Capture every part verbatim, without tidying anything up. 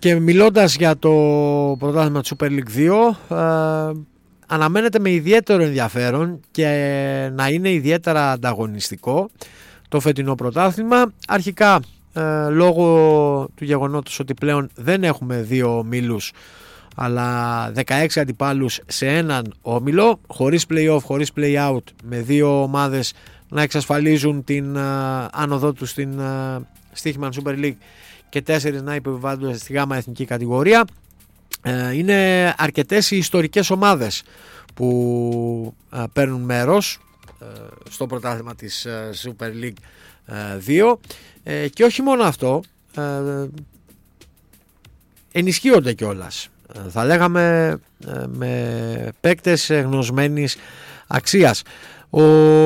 Και μιλώντας για το πρωτάθλημα του Super League δύο, ε, αναμένεται με ιδιαίτερο ενδιαφέρον και να είναι ιδιαίτερα ανταγωνιστικό το φετινό πρωτάθλημα. Αρχικά ε, λόγω του γεγονότος ότι πλέον δεν έχουμε δύο ομίλους αλλά δεκαέξι αντιπάλους σε έναν όμιλο, χωρίς play-off, χωρίς play-out, με δύο ομάδες να εξασφαλίζουν την uh, άνοδό τους στην uh, στοίχημα Super League και τέσσερις να υποβιβάζονται στη γάμα εθνική κατηγορία. Uh, είναι αρκετές οι ιστορικές ομάδες που uh, παίρνουν μέρος uh, στο πρωτάθλημα της uh, Super League uh, δύο uh, και όχι μόνο αυτό, uh, ενισχύονται κιόλας. Θα λέγαμε με παίκτες γνωσμένης αξίας. Ο...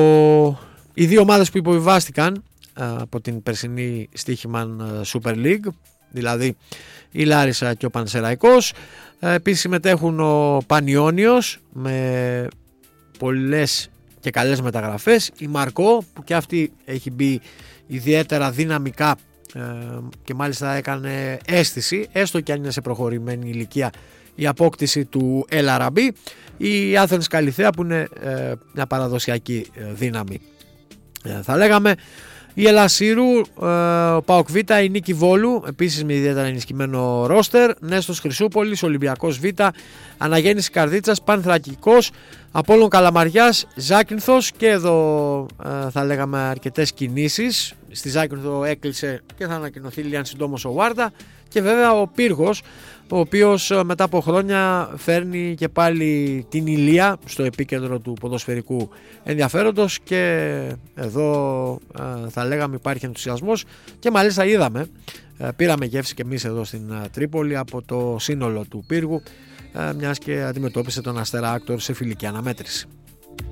Οι δύο ομάδες που υποβιβάστηκαν από την περσινή στοίχημα Super League, δηλαδή η Λάρισα και ο Πανσεραϊκός, επίσης συμμετέχουν ο Πανιόνιος με πολλές και καλές μεταγραφές, η Μαρκό που και αυτή έχει μπει ιδιαίτερα δυναμικά και μάλιστα έκανε αίσθηση, έστω και αν είναι σε προχωρημένη ηλικία, η απόκτηση του El Arabi, η Athens Καλιθέα που είναι ε, μια παραδοσιακή ε, δύναμη. Ε, θα λέγαμε η Ελασσύρου, ε, ο ΠΑΟΚ Β, η Νίκη Βόλου, επίσης με ιδιαίτερα ενισχυμένο ρόστερ, Νέστος Χρυσούπολης, Ολυμπιακός Β, Αναγέννηση Καρδίτσας, Πανθρακικός, Απόλλων Καλαμαριάς, Ζάκυνθος, και εδώ ε, θα λέγαμε αρκετές κινήσεις. Στη Ζάκυνθο έκλεισε και θα ανακοινωθεί Λιάν συντόμως ο Βάρτα, και βέβαια ο Πύργος, ο οποίος μετά από χρόνια φέρνει και πάλι την Ηλία στο επίκεντρο του ποδοσφαιρικού ενδιαφέροντος, και εδώ ε, θα λέγαμε υπάρχει ενθουσιασμός, και μάλιστα είδαμε, ε, πήραμε γεύση και εμείς εδώ στην ε, Τρίπολη από το σύνολο του Πύργου, ε, μιας και αντιμετώπισε τον Αστέρα Άκτορ σε φιλική αναμέτρηση.